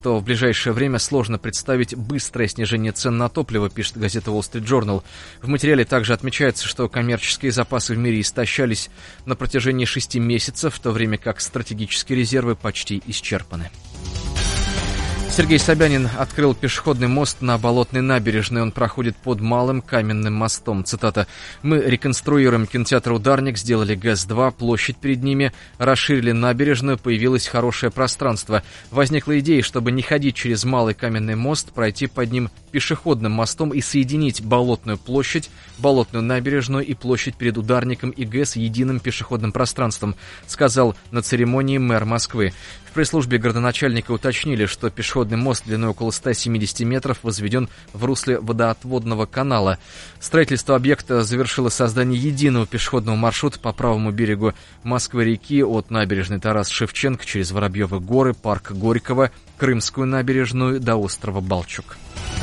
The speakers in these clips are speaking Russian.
то в ближайшее время сложно представить быстрое снижение цен на топливо, пишет газета Wall Street Journal. В материале также отмечается, что коммерческие запасы в мире истощались на протяжении 6 месяцев, в то время как стратегические резервы почти исчерпаны. Сергей Собянин открыл пешеходный мост на Болотной набережной. Он проходит под Малым каменным мостом. Цитата. «Мы реконструируем кинотеатр «Ударник», сделали ГЭС-2, площадь перед ними, расширили набережную, появилось хорошее пространство. Возникла идея, чтобы не ходить через Малый каменный мост, пройти под ним пешеходным мостом и соединить Болотную площадь, Болотную набережную и площадь перед Ударником и ГЭС единым пешеходным пространством», сказал на церемонии мэр Москвы. В пресс-службе градоначальника уточнили, что пешеходный мост длиной около 170 метров возведен в русле водоотводного канала. Строительство объекта завершило создание единого пешеходного маршрута по правому берегу Москвы-реки от набережной Тарас-Шевченко через Воробьевы горы, парк Горького, Крымскую набережную до острова Балчук.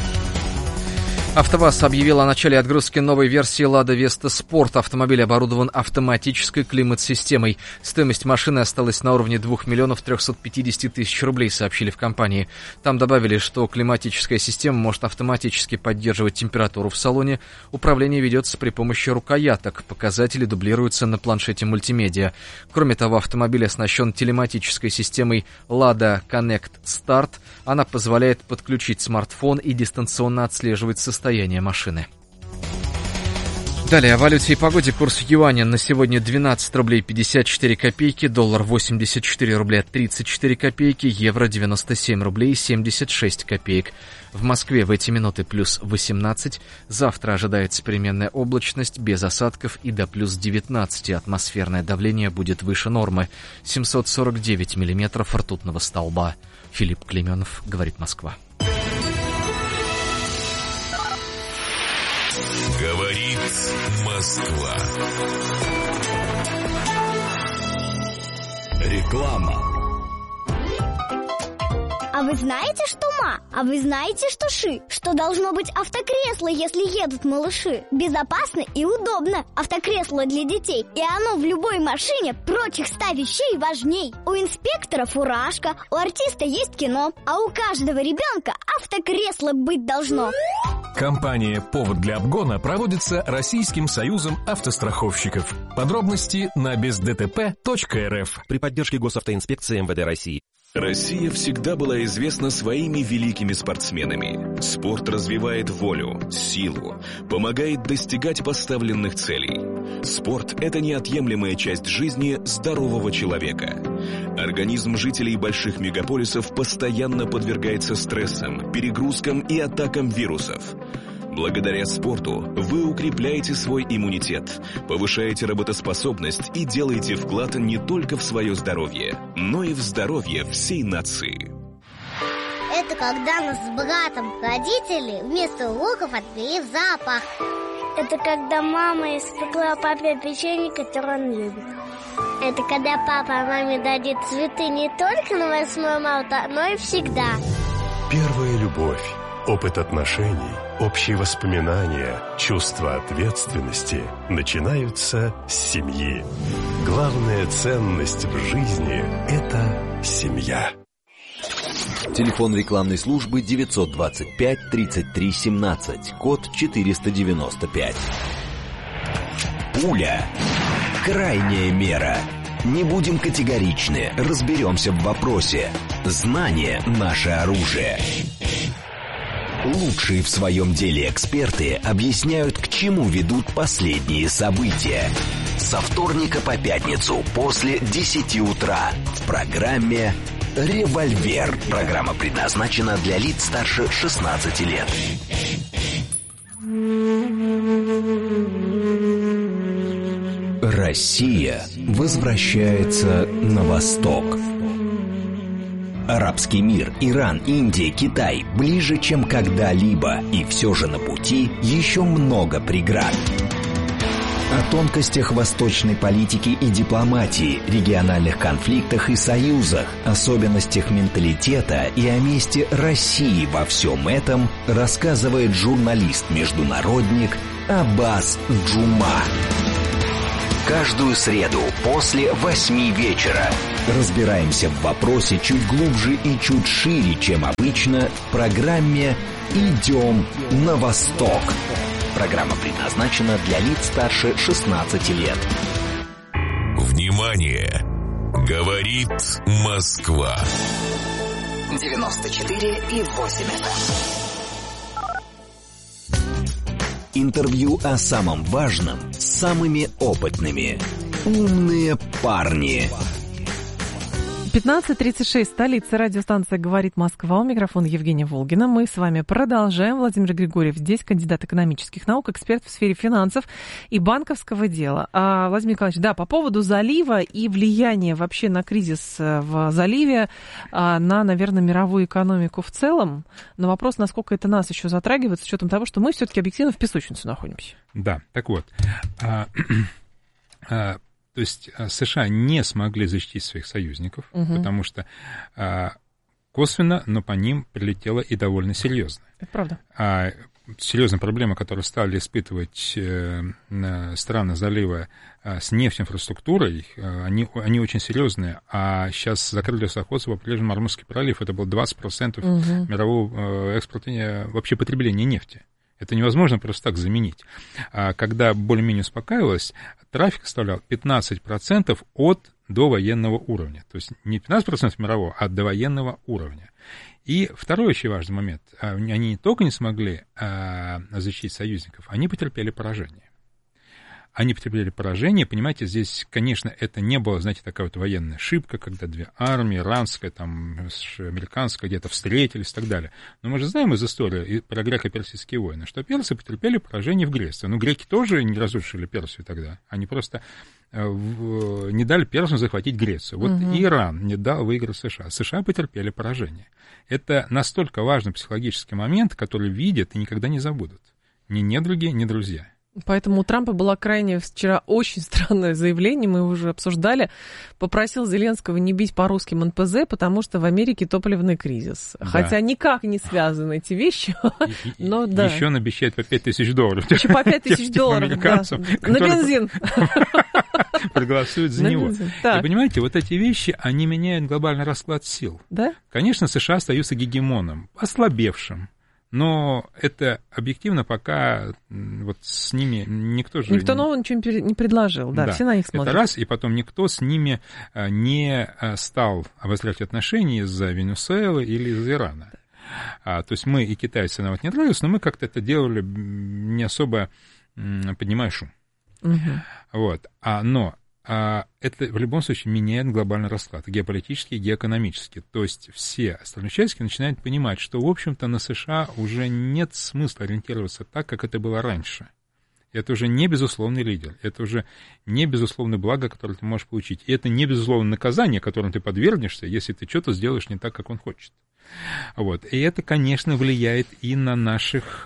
АвтоВАЗ объявил о начале отгрузки новой версии «Лада Веста Спорт». Автомобиль оборудован автоматической климат-системой. Стоимость машины осталась на уровне 2 350 000 рублей, сообщили в компании. Там добавили, что климатическая система может автоматически поддерживать температуру в салоне. Управление ведется при помощи рукояток. Показатели дублируются на планшете мультимедиа. Кроме того, автомобиль оснащен телематической системой «Lada Connect Start». Она позволяет подключить смартфон и дистанционно отслеживать состояние машины. Далее о валюте и погоде. Курс юаня на сегодня 12 рублей 54 копейки, доллар 84 рубля 34 копейки, евро 97 рублей 76 копеек. В Москве в эти минуты плюс 18. Завтра ожидается переменная облачность, без осадков и до плюс 19. Атмосферное давление будет выше нормы. 749 миллиметров ртутного столба. Филипп Клейменов, говорит Москва. Говорит Москва. Реклама. А вы знаете, что ма? А вы знаете, что ши? Что должно быть автокресло, если едут малыши? Безопасно и удобно. Автокресло для детей. И оно в любой машине прочих 100 вещей важней. У инспектора фуражка, у артиста есть кино, а у каждого ребенка автокресло быть должно. Кампания «Повод для обгона» проводится Российским союзом автостраховщиков. Подробности на бездтп.рф. При поддержке Госавтоинспекции МВД России. Россия всегда была известна своими великими спортсменами. Спорт развивает волю, силу, помогает достигать поставленных целей. Спорт – это неотъемлемая часть жизни здорового человека. Организм жителей больших мегаполисов постоянно подвергается стрессам, перегрузкам и атакам вирусов. Благодаря спорту вы укрепляете свой иммунитет, повышаете работоспособность и делаете вклад не только в свое здоровье, но и в здоровье всей нации. Это когда нас с братом родители вместо уроков отвели в зоопарк. Это когда мама испекла папе печенье, которое он любит. Это когда папа маме дадит цветы не только на 8 марта, но и всегда. Первая любовь, опыт отношений, общие воспоминания, чувство ответственности начинаются с семьи. Главная ценность в жизни – это семья. Телефон рекламной службы 925 33 17, код 495. Пуля. Крайняя мера. Не будем категоричны, разберемся в вопросе. Знание – наше оружие. Лучшие в своем деле эксперты объясняют, к чему ведут последние события. Со вторника по пятницу после 10 утра в программе «Револьвер». Программа предназначена для лиц старше 16 лет. Россия возвращается на восток. Арабский мир, Иран, Индия, Китай ближе, чем когда-либо, и все же на пути еще много преград. О тонкостях восточной политики и дипломатии, региональных конфликтах и союзах, особенностях менталитета и о месте России во всем этом рассказывает журналист-международник Аббас Джума. Каждую среду после 8 вечера Разбираемся в вопросе чуть глубже и чуть шире, чем обычно, в программе «Идем на восток». Программа предназначена для лиц старше 16 лет. Внимание! Говорит Москва. 94,8 FM. Интервью о самом важном с самыми опытными. «Умные парни». 15:36, столица, радиостанция «Говорит Москва». У микрофона Евгения Волгина. Мы с вами продолжаем. Владимир Григорьев здесь, кандидат экономических наук, эксперт в сфере финансов и банковского дела. Владимир Николаевич, да, по поводу залива и влияния вообще на кризис в заливе, на, наверное, мировую экономику в целом. Но вопрос, насколько это нас еще затрагивает, с учетом того, что мы все-таки объективно в песочнице находимся. Да, так вот. То есть США не смогли защитить своих союзников, потому что косвенно, но по ним прилетело и довольно серьезно. Это правда. Серьезная проблема, которую стали испытывать страны залива с нефтеинфраструктурой, они очень серьезные. А сейчас закрыли лесоходство по прежнему Ормузский пролив. Это было 20% мирового экспорта, вообще потребления нефти. Это невозможно просто так заменить. Когда более-менее успокаивалось, трафик составлял 15% от довоенного уровня. То есть не 15% мирового, а довоенного уровня. И второй очень важный момент. Они не только не смогли защитить союзников, они потерпели поражение. Они потерпели поражение, понимаете, здесь, конечно, это не было, знаете, такая вот военная ошибка, когда две армии, иранская, там, американская, где-то встретились и так далее. Но мы же знаем из истории про греко-персидские войны, что персы потерпели поражение в Греции. Но греки тоже не разрушили Персию тогда. Они просто не дали персам захватить Грецию. Вот и Иран не дал выиграть США. США потерпели поражение. Это настолько важный психологический момент, который видят и никогда не забудут. Ни недруги, ни друзья. Поэтому у Трампа было крайне вчера очень странное заявление, мы его уже обсуждали. Попросил Зеленского не бить по русским НПЗ, потому что в Америке топливный кризис. Да. Хотя никак не связаны эти вещи. Но, да. Еще он обещает по $5000. Еще по $5000, американцам, да. На бензин. Проголосуют за него. И понимаете, вот эти вещи, они меняют глобальный расклад сил. Да? Конечно, США остаются гегемоном, ослабевшим. Но это объективно пока вот с ними никто же... Никто нового ничего не предложил, да, все на них смотрят. Это раз, и потом никто с ними не стал обострять отношения из-за Венесуэлы или из-за Ирана. То есть мы и китайцы нам вот не нравились, но мы как-то это делали не особо поднимая шум. Вот. Но это в любом случае меняет глобальный расклад, геополитический и геоэкономический. То есть все остальные участники начинают понимать, что, в общем-то, на США уже нет смысла ориентироваться так, как это было раньше. Это уже не безусловный лидер, это уже не безусловное благо, которое ты можешь получить. И это не безусловное наказание, которым ты подвергнешься, если ты что-то сделаешь не так, как он хочет. Вот. И это, конечно, влияет и на наших...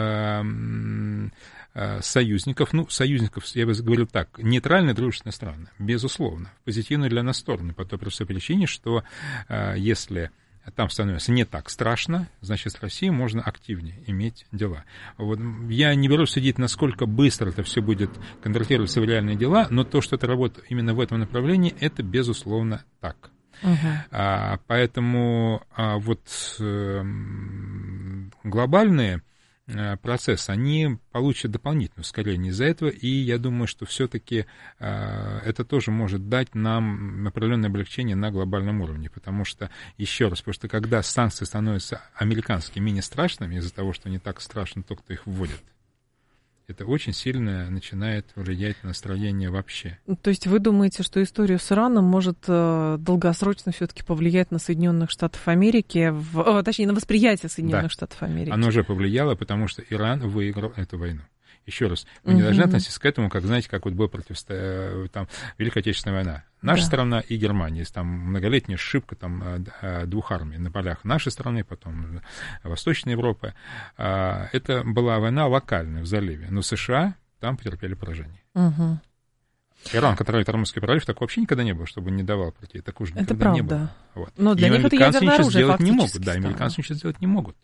союзников, союзников, я бы говорил так, нейтральные дружественные страны, безусловно, позитивные для нас стороны, по той простой причине, что если там становится не так страшно, значит, с Россией можно активнее иметь дела. Вот. Я не берусь судить, насколько быстро это все будет конвертироваться в реальные дела, но то, что это работает именно в этом направлении, это, безусловно, так. Поэтому вот глобальные процесс, они получат дополнительное ускорение из-за этого, и я думаю, что все-таки это тоже может дать нам определенное облегчение на глобальном уровне, потому что, еще раз, потому что когда санкции становятся американскими менее страшными из-за того, что не так страшно то, кто их вводит, это очень сильно начинает влиять на настроение вообще. То есть вы думаете, что история с Ираном может долгосрочно все-таки повлиять на Соединенных Штатов Америки, точнее, на восприятие Соединенных Штатов Америки? Оно уже повлияло, потому что Иран выиграл эту войну. Еще раз, мы не должны относиться к этому, как, знаете, как вот была там Великая Отечественная война. Наша страна и Германия, есть там многолетняя ошибка там, двух армий на полях нашей страны, потом Восточной Европы. Это была война локальная в заливе, но США там потерпели поражение. Иран, который Ормузский пролив, так вообще никогда не было, чтобы не давал пройти. Так уж никогда правда. Не было. Вот. Но для них это ядерное оружие фактически. Не могут. Да, американцы ничего сделать не могут.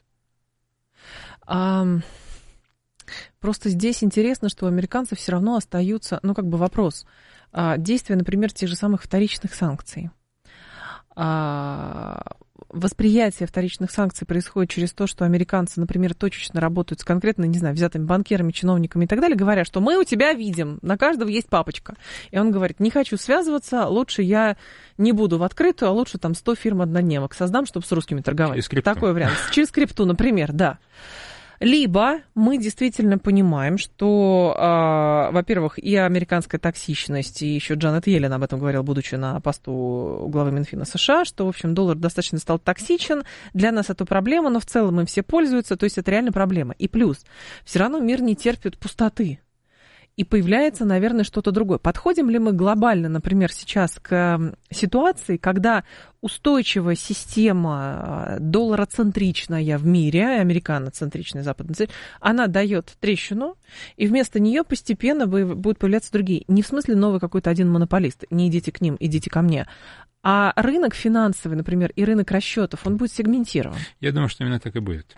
Просто здесь интересно, что у американцев все равно остаются, вопрос, действия, например, тех же самых вторичных санкций. восприятие вторичных санкций происходит через то, что американцы, например, точечно работают с конкретно, не знаю, взятыми банкирами, чиновниками и так далее, говоря, что мы у тебя видим, на каждого есть папочка. И он говорит, не хочу связываться, лучше я не буду в открытую, а лучше там 100 фирм однодневок создам, чтобы с русскими торговать. Такой вариант. Через крипту, например, да. Либо мы действительно понимаем, что, во-первых, и американская токсичность, и еще Джанет Йеллен об этом говорил, будучи на посту главы Минфина США, что, в общем, доллар достаточно стал токсичен, для нас это проблема, но в целом им все пользуются, то есть это реально проблема. И плюс, все равно мир не терпит пустоты. И появляется, наверное, что-то другое. Подходим ли мы глобально, например, сейчас к ситуации, когда устойчивая система доллароцентричная в мире, американоцентричная, западноцентричная, она дает трещину, и вместо нее постепенно будут появляться другие. Не в смысле новый какой-то один монополист, не идите к ним, идите ко мне. А рынок финансовый, например, и рынок расчетов, он будет сегментирован. Я думаю, что именно так и будет.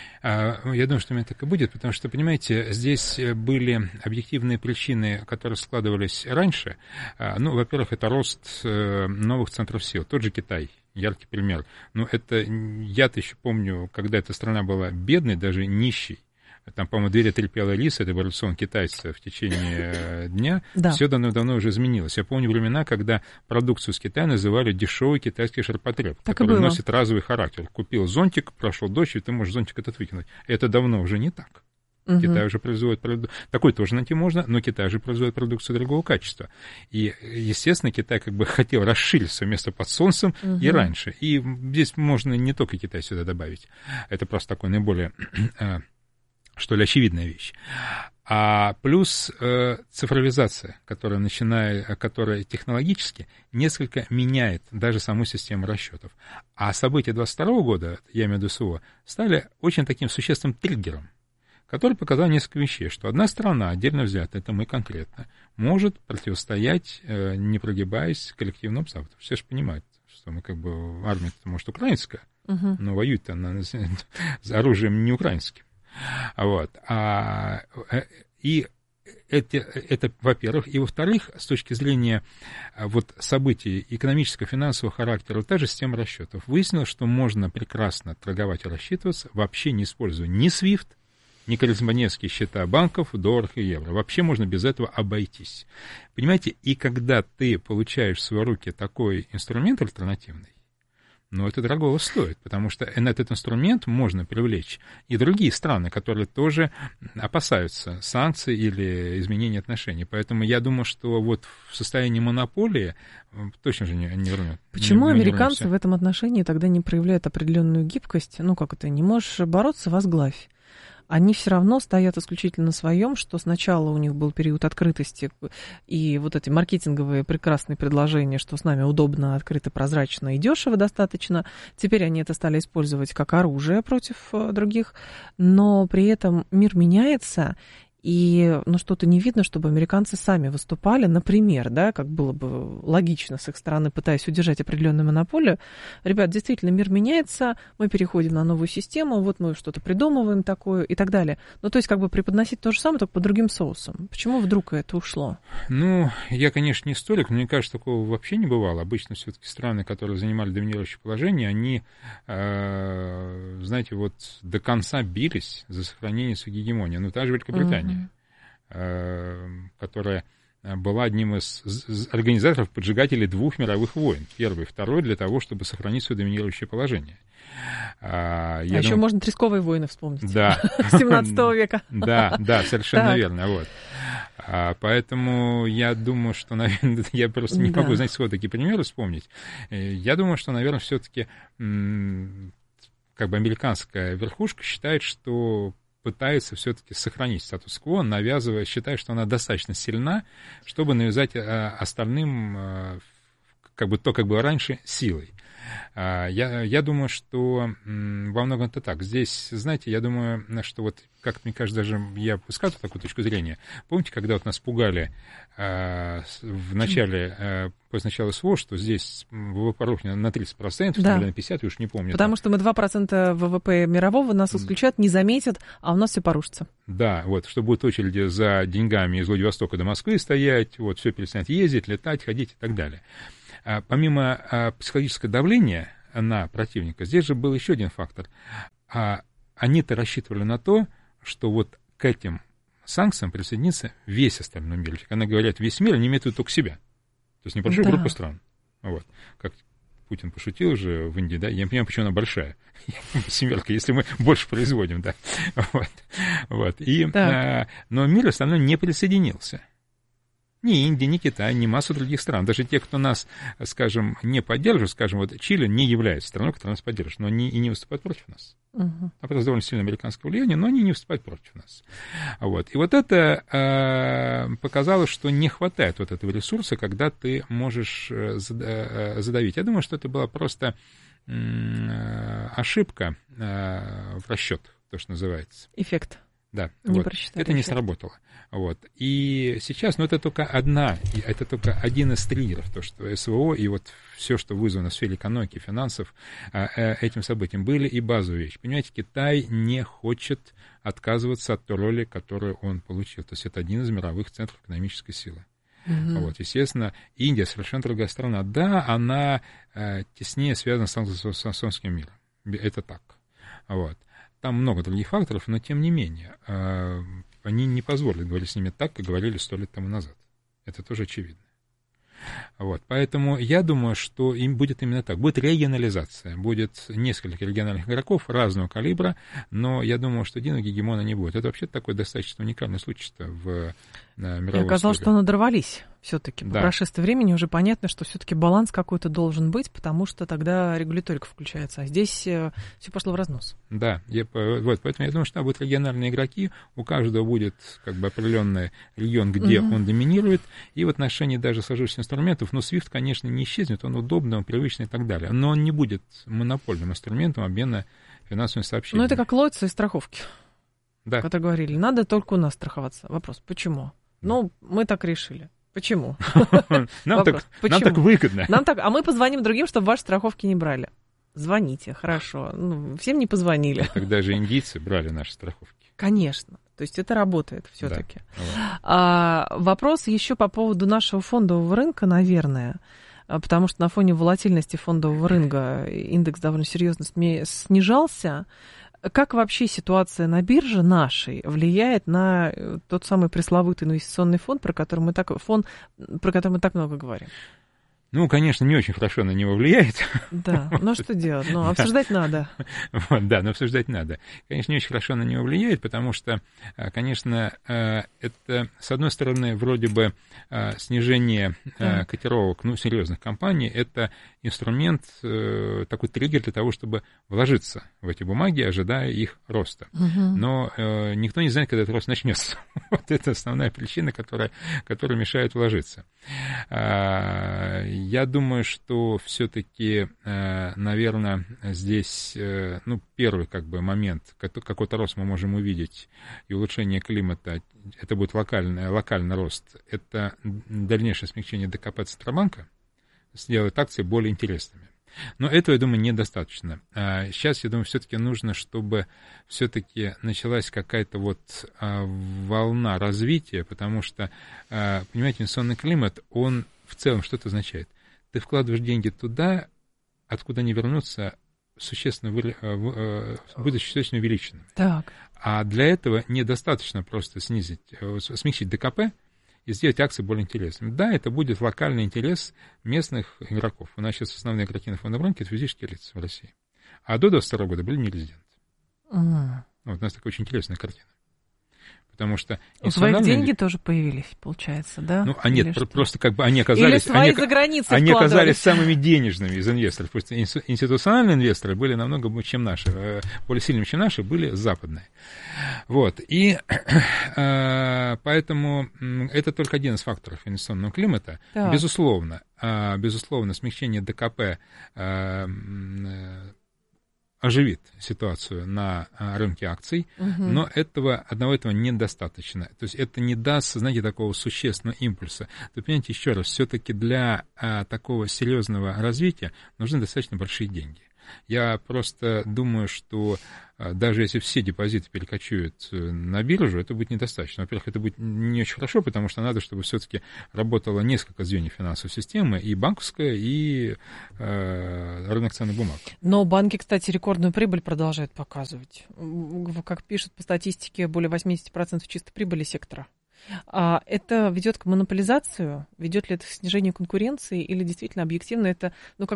Потому что, понимаете, здесь были объективные причины, которые складывались раньше. Во-первых, это рост новых центров сил. Тот же Китай, яркий пример. Я-то еще помню, когда эта страна была бедной, даже нищей. Там, по-моему, 2 или 3 пела рис, это был рацион китайца в течение дня. Да. Все давно уже изменилось. Я помню времена, когда продукцию с Китая называли дешевый китайский ширпотреб, который носит разовый характер. Купил зонтик, прошел дождь, и ты можешь зонтик этот выкинуть. Это давно уже не так. Угу. Китай уже производит такой тоже найти можно, но Китай же производит продукцию другого качества. И, естественно, Китай хотел расширить свое место под солнцем и раньше. И здесь можно не только Китай сюда добавить. Это просто такой наиболее... что ли, очевидная вещь. А плюс цифровизация, которая технологически несколько меняет даже саму систему расчетов. А события 22 года, я имею в виду СВО, стали очень таким существенным триггером, который показал несколько вещей, что одна страна, отдельно взятая, это мы конкретно, может противостоять, не прогибаясь, коллективному Западу. Все же понимают, что мы армия-то, может, украинская, но воюет она с оружием не украинским. И это, во-первых. И, во-вторых, с точки зрения событий экономического, финансового характера, та же система расчетов. Выяснилось, что можно прекрасно торговать и рассчитываться, вообще не используя ни SWIFT, ни корреспондентские счета банков в долларах и евро. Вообще можно без этого обойтись. Понимаете, и когда ты получаешь в свои руки такой инструмент альтернативный, это дорого стоит, потому что на этот инструмент можно привлечь и другие страны, которые тоже опасаются санкций или изменения отношений. Поэтому я думаю, что в состоянии монополии точно же не вернет. Почему американцы в этом отношении тогда не проявляют определенную гибкость? Не можешь бороться, возглавь. Они все равно стоят исключительно на своем, что сначала у них был период открытости и эти маркетинговые прекрасные предложения, что с нами удобно, открыто, прозрачно и дешево достаточно. Теперь они это стали использовать как оружие против других, но при этом мир меняется, и что-то не видно, чтобы американцы сами выступали, например, как было бы логично с их стороны, пытаясь удержать определенную монополию. Ребят, действительно, мир меняется, мы переходим на новую систему, мы что-то придумываем такое и так далее. То есть преподносить то же самое, только по другим соусам. Почему вдруг это ушло? Я, конечно, не историк, но мне кажется, такого вообще не бывало. Обычно все-таки страны, которые занимали доминирующее положение, они, знаете, до конца бились за сохранение своей гегемонии. Та же Великобритания, которая была одним из организаторов, поджигателей 2 мировых войн. Первый и второй для того, чтобы сохранить свое доминирующее положение. Еще можно Тресковые войны вспомнить. Да. 17 века. Да, совершенно верно. Поэтому я думаю, что, наверное, я просто не могу, такие примеры вспомнить. Я думаю, что, наверное, все-таки американская верхушка считает, что пытается все-таки сохранить статус-кво, навязывая, считая, что она достаточно сильна, чтобы навязать остальным, как было раньше, силой. Я думаю, что во многом это так. Здесь, знаете, я думаю, что как мне кажется, даже я высказываю такую точку зрения. Помните, когда нас пугали в начале, после начала СВО, что здесь ВВП рухнет на 30%, да. Или на 50%, я уж не помню. Потому что мы 2% ВВП мирового, нас исключат, не заметят, а у нас все порушится. Да, что будут очереди за деньгами из Владивостока до Москвы стоять, все перестанет ездить, летать, ходить и так далее. Помимо психологического давления на противника, здесь же был еще один фактор. Они-то рассчитывали на то, что вот к этим санкциям присоединится весь остальной мир. Когда говорят весь мир, они имеют в виду только себя. То есть небольшую группу стран. Вот. Как Путин пошутил уже в Индии, да, я не понимаю, почему она большая. Семерка, если мы больше производим, да. Вот. Но мир остальной не присоединился. Ни Индия, ни Китай, ни масса других стран. Даже те, кто нас, скажем, не поддерживает, скажем, вот Чили не является страной, которая нас поддерживает, но они и не выступают против нас. А просто довольно сильное американское влияние, но они не выступают против нас. Вот. И вот это показало, что не хватает вот этого ресурса, когда ты можешь задавить. Я думаю, что это была просто ошибка в расчетах, то, что называется. Эффект. Да, вот. Это не сработало. Вот. И сейчас, это только один из триггеров, то, что СВО и вот все, что вызвано в сфере экономики, финансов, этим событием были и базовые вещи. Понимаете, Китай не хочет отказываться от той роли, которую он получил. То есть это один из мировых центров экономической силы. Вот, естественно, Индия совершенно другая страна. Да, она теснее связана с англосаксонским миром. Это так. Вот. Там много других факторов, но тем не менее, они не позволили говорить с ними так, как говорили 100 лет тому назад. Это тоже очевидно. Вот, поэтому я думаю, что им будет именно так. Будет регионализация, будет несколько региональных игроков разного калибра, но я думаю, что единого гегемона не будет. Это вообще такой достаточно уникальный случай в мировой истории. Оказалось, что надорвались все-таки. По прошествии времени уже понятно, что все-таки баланс какой-то должен быть, потому что тогда регуляторика включается, а здесь все пошло в разнос. Да, поэтому я думаю, что там будут региональные игроки, у каждого будет как бы определенный регион, где он доминирует, и в отношении даже сложившихся инструментов, SWIFT, конечно, не исчезнет, он удобный, он привычный и так далее, но он не будет монопольным инструментом обмена финансовыми сообщениями. Ну, это как лоицы и страховки. Да. Когда говорили, надо только у нас страховаться. Вопрос, почему? Ну, мы так решили. Почему? Нам так выгодно. А мы позвоним другим, чтобы ваши страховки не брали. Звоните, хорошо. Всем не позвонили. Тогда же индийцы брали наши страховки. Конечно. То есть это работает все-таки. Да. Вопрос еще по поводу нашего фондового рынка, наверное. Потому что на фоне волатильности фондового рынка индекс довольно серьезно снижался. Как вообще ситуация на бирже нашей влияет на тот самый пресловутый инвестиционный фонд, про который мы так много говорим? Ну, конечно, не очень хорошо на него влияет. Да, но что делать? Ну, обсуждать надо. Да, но обсуждать надо. Конечно, не очень хорошо на него влияет, потому что, конечно, это, с одной стороны, вроде бы снижение котировок, серьезных компаний, это инструмент, такой триггер для того, чтобы вложиться в эти бумаги, ожидая их роста. Но никто не знает, когда этот рост начнется. Вот это основная причина, которая мешает вложиться. Я думаю, что все-таки, наверное, здесь, первый момент, какой-то рост мы можем увидеть, и улучшение климата, это будет локальный рост, это дальнейшее смягчение ДКП Центробанка, сделать акции более интересными. Но этого, я думаю, недостаточно. Сейчас, я думаю, все-таки нужно, чтобы все-таки началась какая-то волна развития, потому что, понимаете, инвестиционный климат, он в целом что-то означает. Ты вкладываешь деньги туда, откуда они вернутся, существенно будут существенно увеличенными. Так. А для этого недостаточно просто смягчить ДКП и сделать акции более интересными. Да, это будет локальный интерес местных игроков. У нас сейчас основные игроки на фондовом рынке — это физические лица в России. А до 2022 года были нерезиденты. Вот у нас такая очень интересная картина. Потому что... Свои деньги тоже появились, получается, да? Просто они оказались... Или свои за границей они оказались самыми денежными из инвесторов. Потому что институциональные инвесторы были намного, чем наши, более сильными, чем наши, были западные. Вот. И поэтому это только один из факторов инвестиционного климата. Так. Безусловно, смягчение ДКП оживит ситуацию на рынке акций, но одного этого недостаточно. То есть это не даст, знаете, такого существенного импульса. Вы понимаете, еще раз, все-таки для такого серьезного развития нужны достаточно большие деньги. Я просто думаю, что даже если все депозиты перекочуют на биржу, это будет недостаточно. Во-первых, это будет не очень хорошо, потому что надо, чтобы все-таки работало несколько звеньев финансовой системы, и банковская, и рынок ценных бумаг. Но банки, кстати, рекордную прибыль продолжают показывать. Как пишут по статистике, более 80% чистой прибыли сектора. А это ведет к монополизации? Ведет ли это к снижению конкуренции? Или действительно объективно это,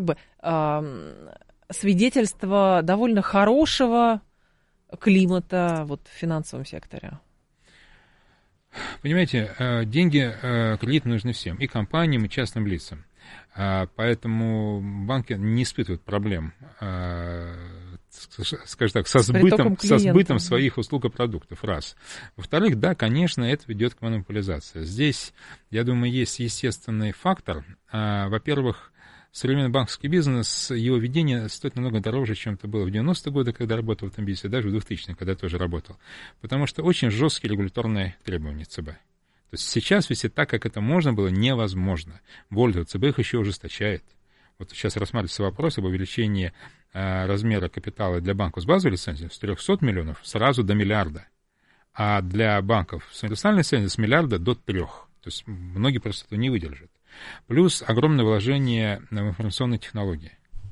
свидетельство довольно хорошего климата в финансовом секторе? Понимаете, деньги, кредиты нужны всем, и компаниям, и частным лицам. Поэтому банки не испытывают проблем, скажем так, со сбытом своих услуг и продуктов, раз. Во-вторых, да, конечно, это ведет к монополизации. Здесь, я думаю, есть естественный фактор. Во-первых, современный банковский бизнес, его ведение стоит намного дороже, чем это было в 90-е годы, когда работал в этом бизнесе, даже в 2000-е, когда тоже работал. Потому что очень жесткие регуляторные требования ЦБ. То есть сейчас вести так, как это можно было, невозможно. Более того, ЦБ их еще ужесточает. Вот сейчас рассматривается вопрос об увеличении размера капитала для банков с базовой лицензией с 300 миллионов сразу до миллиарда. А для банков с универсальной лицензией с миллиарда до 3. То есть многие просто этого не выдержат. Плюс огромное вложение в информационные технологии.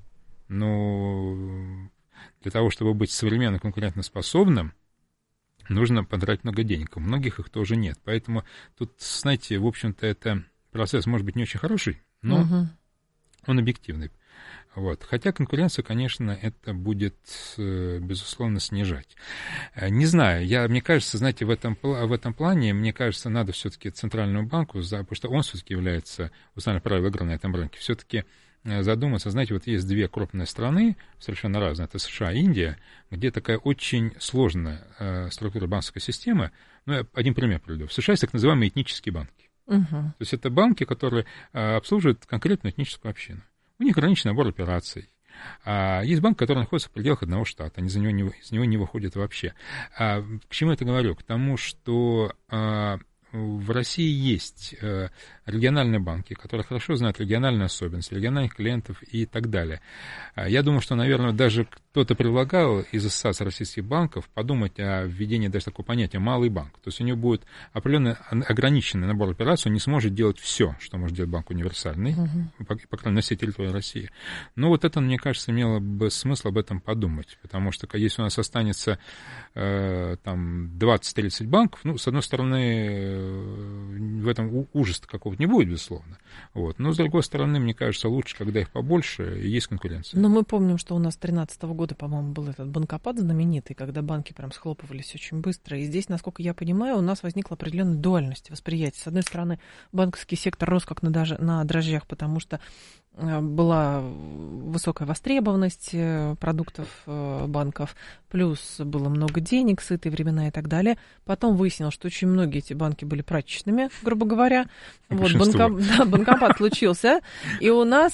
Ну, для того, чтобы быть современно конкурентоспособным, нужно потратить много денег. У многих их тоже нет. Поэтому тут, знаете, в общем-то, это процесс может быть не очень хороший, но он объективный. Вот. Хотя конкуренцию, конечно, это будет, безусловно, снижать. Не знаю, мне кажется, знаете, в этом плане, мне кажется, надо все-таки Центральному банку, потому что он все-таки является установленным правилом игры на этом рынке, все-таки задуматься. Знаете, вот есть две крупные страны, совершенно разные, это США и Индия, где такая очень сложная структура банковской системы. Ну, я один пример приведу. В США есть так называемые этнические банки. То есть это банки, которые обслуживают конкретную этническую общину. У них ограниченный набор операций. Есть банк, который находится в пределах одного штата, они из него не выходят вообще. К чему я это говорю? К тому, что в России есть региональные банки, которые хорошо знают региональные особенности, региональных клиентов и так далее. Я думаю, что, наверное, даже кто-то предлагал из Ассоциации российских банков подумать о введении даже такого понятия «малый банк». То есть у него будет определенно ограниченный набор операций, он не сможет делать все, что может делать банк универсальный, по крайней мере, на всей территории России. Но вот это, мне кажется, имело бы смысл об этом подумать, потому что если у нас останется там 20-30 банков, ну, с одной стороны, в этом ужаса какого-то не будет, безусловно. Вот. Но, с другой стороны, мне кажется, лучше, когда их побольше, и есть конкуренция. Но мы помним, что у нас с 2013 года, по-моему, был этот банкопад знаменитый, когда банки прям схлопывались очень быстро. И здесь, насколько я понимаю, у нас возникла определенная дуальность восприятия. С одной стороны, банковский сектор рос как на дрожжах, потому что была высокая востребованность продуктов банков, плюс было много денег, сытые времена и так далее. Потом выяснилось, что очень многие эти банки были прачечными, грубо говоря. Вот, банкопад случился. И у нас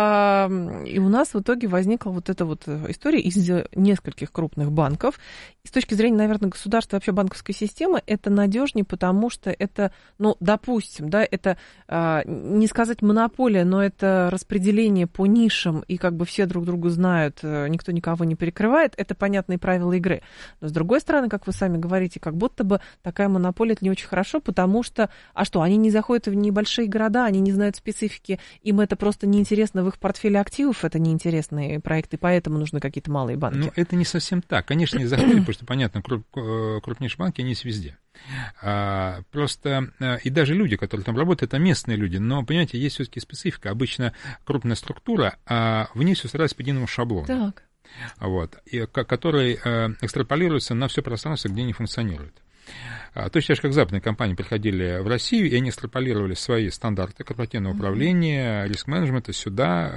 в итоге возникла вот эта вот история из нескольких крупных банков. И с точки зрения, наверное, государства, вообще банковской системы, это надежнее, потому что это, ну, допустим, да, это не сказать монополия, но это распределение по нишам, и как бы все друг друга знают, никто никого не перекрывает, это понятные правила игры. Но с другой стороны, как вы сами говорите, как будто бы такая монополия — это не очень хорошо, потому что, они не заходят в небольшие города, они не знают специфики, им это просто неинтересно в их портфеле активов, это неинтересные проекты, поэтому нужны какие-то малые банки. Ну, это не совсем так. Конечно, не заходят, потому что, понятно, крупнейшие банки, они есть везде. Просто, и даже люди, которые там работают, это местные люди, но, понимаете, есть все-таки специфика. Обычно крупная структура, в ней все старается по единому шаблону. Так. Вот, который экстраполируется на все пространство, где они функционируют. Точно так же, как западные компании приходили в Россию, и они экстраполировали свои стандарты корпоративного управления, риск-менеджмента сюда,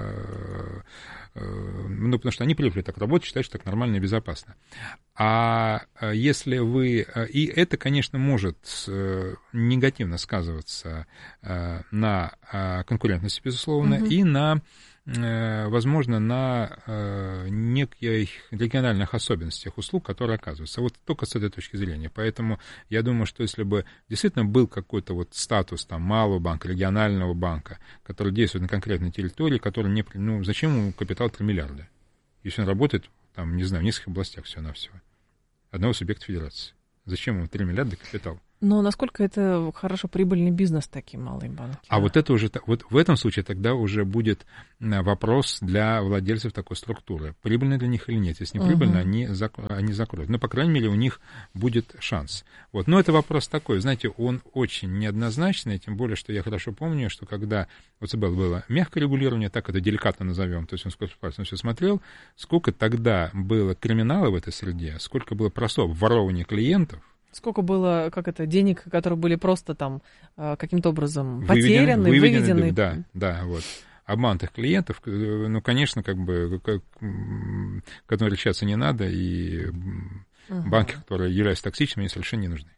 ну, потому что они привыкли так работать, считают, что так нормально и безопасно. А если вы... И это, конечно, может негативно сказываться на конкурентности, безусловно, и на... возможно, на неких региональных особенностях услуг, которые оказываются. Вот только с этой точки зрения. Поэтому я думаю, что если бы действительно был какой-то вот статус там малого банка, регионального банка, который действует на конкретной территории, который не... Ну, зачем ему капитал 3 миллиарда? если он работает, там, не знаю, в нескольких областях всего-навсего, одного субъекта федерации? Зачем ему 3 миллиарда капитал? Но насколько это хорошо прибыльный бизнес, такие малые банки? А вот это уже, вот в этом случае тогда уже будет вопрос для владельцев такой структуры. Прибыльно для них или нет. Если не прибыльно, они закроют. Но, по крайней мере, у них будет шанс. Вот. Но это вопрос такой, знаете, он очень неоднозначный, тем более, что я хорошо помню, что когда у ЦБ было мягкое регулирование, так это деликатно назовем, то есть он сколько пальцем все смотрел, сколько тогда было криминала в этой среде, сколько было прособ, ворования клиентов. Сколько было, денег, которые были просто там каким-то образом потеряны, выведены. Да, вот. Обманутых клиентов, ну, конечно, которые решаться не надо, и банки, которые являются токсичными, они совершенно не нужны.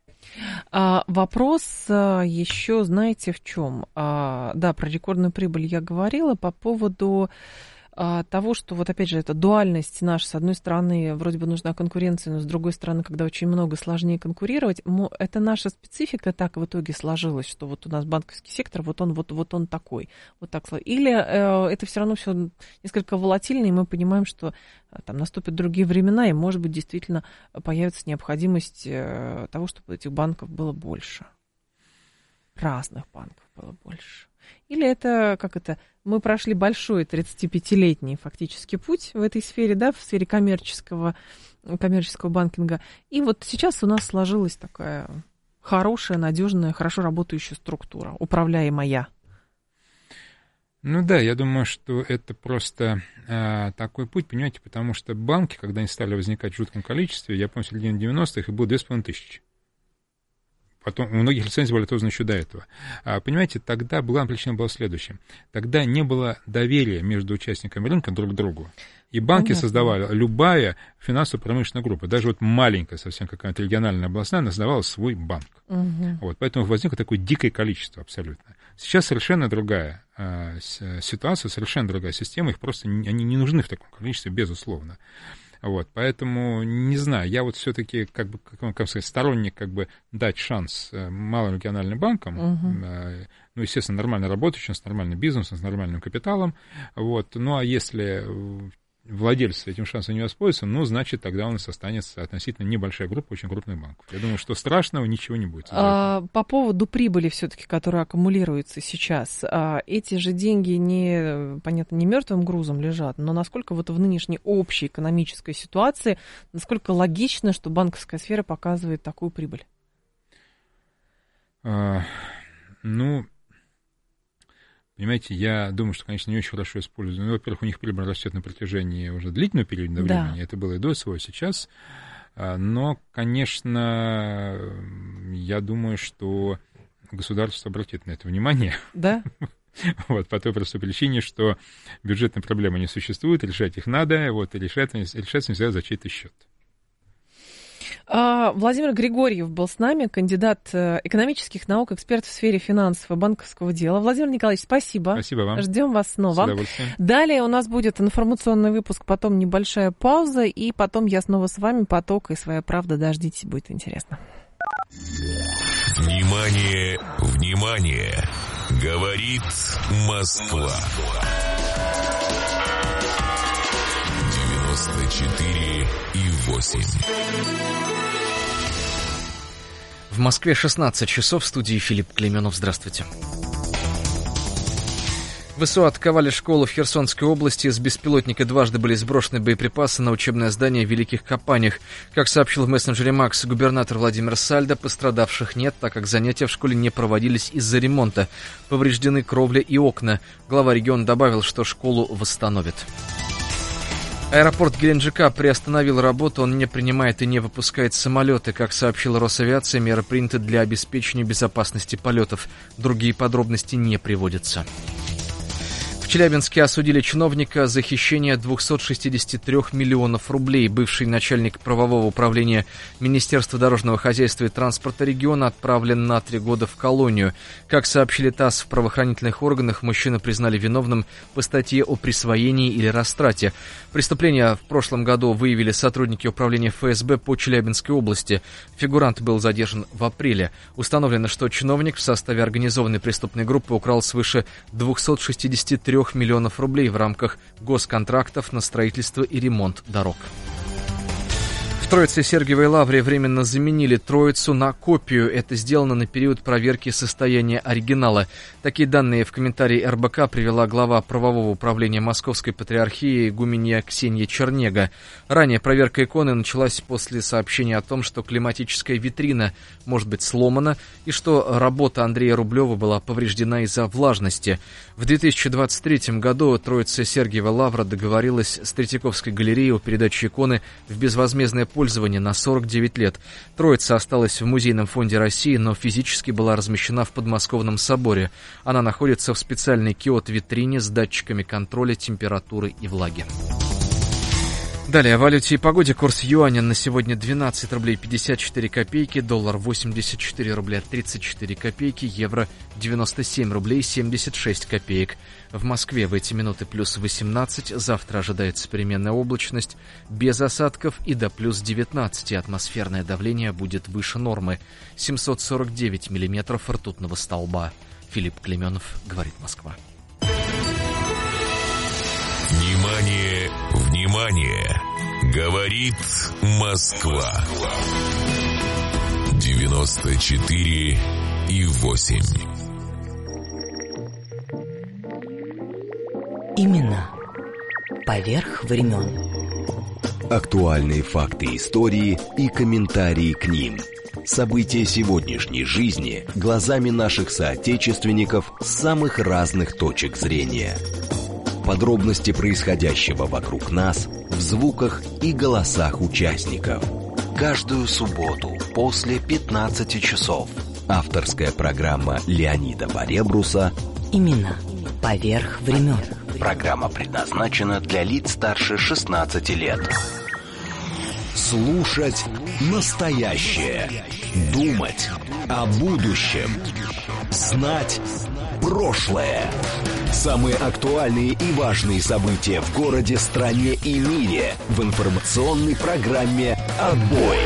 Вопрос еще, знаете, в чем? Да, про рекордную прибыль я говорила по поводу того, что вот опять же эта дуальность наша, с одной стороны, вроде бы нужна конкуренция, но с другой стороны, когда очень много, сложнее конкурировать, это наша специфика так в итоге сложилась, что вот у нас банковский сектор, вот он такой, вот так. Или это все равно все несколько волатильно, и мы понимаем, что там наступят другие времена, и, может быть, действительно появится необходимость того, чтобы этих банков было больше, разных банков было больше. Или это, мы прошли большой 35-летний фактически путь в этой сфере, да, в сфере коммерческого банкинга. И вот сейчас у нас сложилась такая хорошая, надежная, хорошо работающая структура, управляемая. Ну да, я думаю, что это просто такой путь, понимаете, потому что банки, когда они стали возникать в жутком количестве, я помню, в середине 90-х их было 2500. Потом у многих лицензий были отобраны еще до этого. Понимаете, тогда главная причина была следующая. Тогда не было доверия между участниками рынка друг к другу. И банки создавали, любая финансово-промышленная группа, даже вот маленькая совсем какая-то региональная областная, она создавала свой банк. Вот, поэтому возникло такое дикое количество абсолютно. Сейчас совершенно другая ситуация, совершенно другая система, их просто они не нужны в таком количестве, безусловно. Вот, поэтому, не знаю, я вот все-таки, как сказать, сторонник, дать шанс малым региональным банкам, ну, естественно, нормально работающим, с нормальным бизнесом, с нормальным капиталом, вот, ну, а если владельцы этим шансом не воспользуются, ну, значит, тогда у нас останется относительно небольшая группа очень крупных банков. Я думаю, что страшного ничего не будет. По поводу прибыли все-таки, которая аккумулируется сейчас, эти же деньги понятно, не мертвым грузом лежат, но насколько вот в нынешней общей экономической ситуации, насколько логично, что банковская сфера показывает такую прибыль? Понимаете, я думаю, что, конечно, не очень хорошо используют. Ну, во-первых, у них прибыль растет на протяжении уже длительного периода времени. Это было и до своего, сейчас. Но, конечно, я думаю, что государство обратит на это внимание. Да? Вот, по той простой причине, что бюджетные проблемы не существуют, решать их надо, вот, и решаться нельзя за чей-то счет. Владимир Григорьев был с нами, кандидат экономических наук, эксперт в сфере финансов и банковского дела. Владимир Николаевич, спасибо. Спасибо вам. Ждем вас снова. С удовольствием. Далее у нас будет информационный выпуск, потом небольшая пауза, и потом я снова с вами, «Поток» и «Своя правда». Дождитесь, будет интересно. Внимание, внимание! Говорит Москва. 94,8. В Москве 16 часов, в студии Филипп Клейменов. Здравствуйте. ВСУ атаковали школу в Херсонской области. С беспилотника дважды были сброшены боеприпасы на учебное здание в Великих Копанях. Как сообщил в мессенджере МАКС губернатор Владимир Сальдо, пострадавших нет, так как занятия в школе не проводились из-за ремонта. Повреждены кровля и окна. Глава региона добавил, что школу восстановят. Аэропорт Геленджика приостановил работу, он не принимает и не выпускает самолеты. Как сообщила Росавиация, меры приняты для обеспечения безопасности полетов. Другие подробности не приводятся. В Челябинске осудили чиновника за хищение 263 миллионов рублей. Бывший начальник правового управления Министерства дорожного хозяйства и транспорта региона отправлен на 3 года в колонию. Как сообщили ТАСС, в правоохранительных органах мужчину признали виновным по статье о присвоении или растрате. Преступление в прошлом году выявили сотрудники управления ФСБ по Челябинской области. Фигурант был задержан в апреле. Установлено, что чиновник в составе организованной преступной группы украл свыше 263 миллионов рублей в рамках госконтрактов на строительство и ремонт дорог. В Троице-Сергиевой Лавре временно заменили Троицу на копию. Это сделано на период проверки состояния оригинала. Такие данные в комментарии РБК привела глава правового управления Московской Патриархии игуменья Ксения Чернега. Ранее проверка иконы началась после сообщения о том, что климатическая витрина может быть сломана и что работа Андрея Рублева была повреждена из-за влажности. В 2023 году Троице-Сергиева Лавра договорилась с Третьяковской галереей о передаче иконы в безвозмездное пользование на 49 лет. Троица осталась в Музейном фонде России, но физически была размещена в Подмосковном соборе. Она находится в специальной киот-витрине с датчиками контроля температуры и влаги. Далее о валюте и погоде. Курс юаня на сегодня 12 рублей 54 копейки, доллар 84 рубля 34 копейки, евро 97 рублей 76 копеек. В Москве в эти минуты плюс 18, завтра ожидается переменная облачность, без осадков и до плюс 19. Атмосферное давление будет выше нормы. 749 миллиметров ртутного столба. Филипп Клеменов, говорит Москва. Внимание, внимание! Говорит Москва. 94,8. Именно поверх времен. Актуальные факты истории и комментарии к ним. События сегодняшней жизни глазами наших соотечественников с самых разных точек зрения. Подробности происходящего вокруг нас в звуках и голосах участников. Каждую субботу после 15 часов. Авторская программа Леонида Баребруса Именно поверх времен. Программа предназначена для лиц старше 16 лет. Слушать настоящее. Думать о будущем. Знать прошлое. Самые актуальные и важные события в городе, стране и мире в информационной программе «Отбой».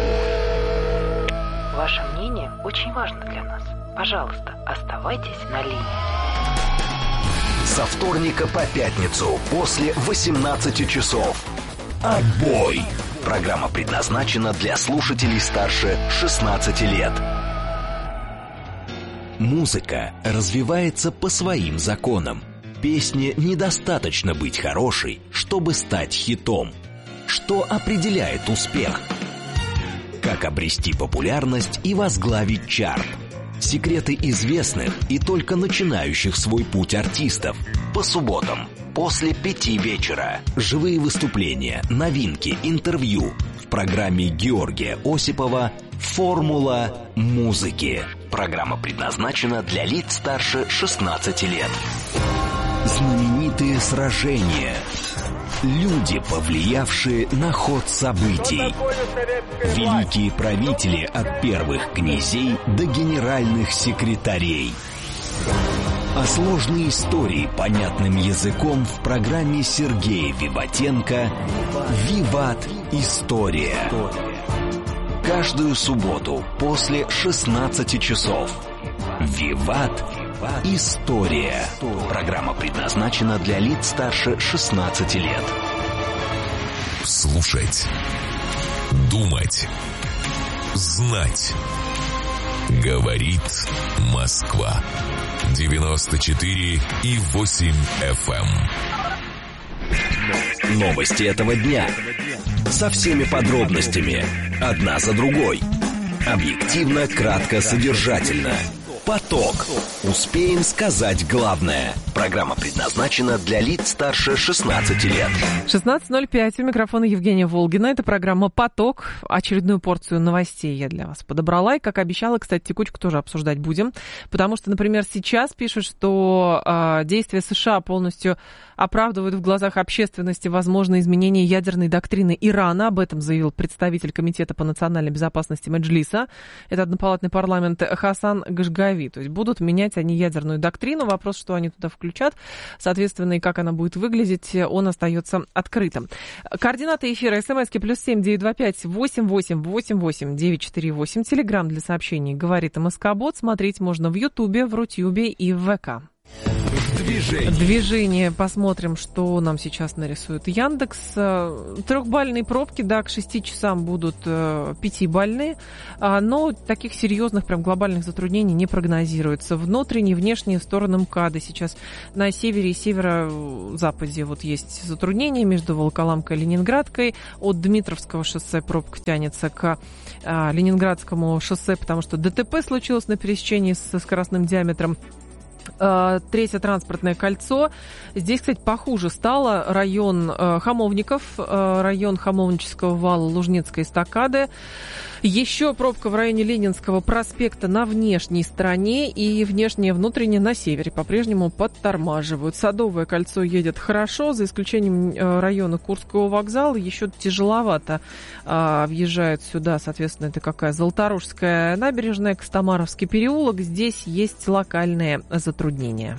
Ваше мнение очень важно для нас. Пожалуйста, оставайтесь на линии. Со вторника по пятницу после 18 часов. «Отбой». Программа предназначена для слушателей старше 16 лет. Музыка развивается по своим законам. Песне недостаточно быть хорошей, чтобы стать хитом. Что определяет успех? Как обрести популярность и возглавить чарт? Секреты известных и только начинающих свой путь артистов. По субботам после 5 вечера. Живые выступления, новинки, интервью. В программе Георгия Осипова «Формула музыки». Программа предназначена для лиц старше 16 лет. Знаменитые сражения. Люди, повлиявшие на ход событий. Великие правители от первых князей до генеральных секретарей. А сложные истории понятным языком в программе Сергея Виватенко «Виват. История». Каждую субботу после 16 часов. «Виват. История». Программа предназначена для лиц старше 16 лет. Слушать. Думать. Знать. Говорит Москва. 94,8 FM. Новости этого дня. Со всеми подробностями. Одна за другой. Объективно, кратко, содержательно. Поток. Успеем сказать главное. Программа предназначена для лиц старше 16 лет. 16:05. У микрофона Евгения Волгина. Это программа «Поток». Очередную порцию новостей я для вас подобрала. И, как обещала, кстати, текучку тоже обсуждать будем. Потому что, например, сейчас пишут, что действия США полностью оправдывают в глазах общественности возможные изменения ядерной доктрины Ирана. Об этом заявил представитель Комитета по национальной безопасности Меджлиса. Это однопалатный парламент Хасан Гашгави. То есть будут менять они ядерную доктрину. Вопрос, что они туда включат, соответственно, и как она будет выглядеть, он остается открытым. Координаты эфира: смски +7 925 88 88 948. Телеграм для сообщений «Говорит МСК-бот». Смотреть можно в Ютубе, в Рутюбе и в ВК. Движение. Посмотрим, что нам сейчас нарисует Яндекс. 3-бальные пробки, да, к 6 часам будут 5-бальные, но таких серьезных, прям глобальных затруднений не прогнозируется. Внутренние и внешние стороны МКАДа сейчас на севере и северо-западе вот есть затруднения между Волоколамкой и Ленинградкой. От Дмитровского шоссе пробка тянется к Ленинградскому шоссе, потому что ДТП случилось на пересечении со скоростным диаметром. Третье транспортное кольцо. Здесь, кстати, похуже стало. Район Хамовников, район Хамовнического вала, Лужнецкой эстакады. Еще пробка в районе Ленинского проспекта на внешней стороне и внешнее-внутреннее на севере по-прежнему подтормаживают. Садовое кольцо едет хорошо, за исключением района Курского вокзала. Еще тяжеловато въезжают сюда, соответственно, это какая? Золоторожская набережная, Костомаровский переулок. Здесь есть локальные затруднения.